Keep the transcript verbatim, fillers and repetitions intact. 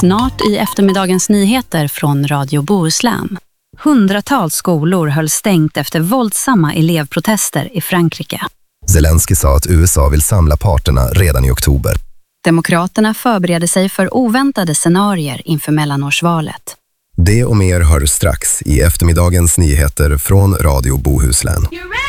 Snart i eftermiddagens nyheter från Radio Bohuslän. Hundratals skolor höll stängt efter våldsamma elevprotester i Frankrike. Zelensky sa att U S A vill samla parterna redan i oktober. Demokraterna förbereder sig för oväntade scenarier inför mellanårsvalet. Det och mer hör du strax i eftermiddagens nyheter från Radio Bohuslän.